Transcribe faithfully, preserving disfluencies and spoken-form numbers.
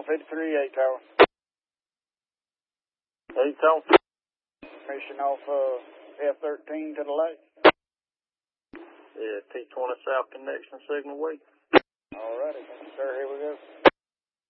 fifty-three, eight tower. eight tower. Mission off uh, F thirteen to the lake. Yeah, T twenty South connection signal weak. Alrighty, sir, here we go.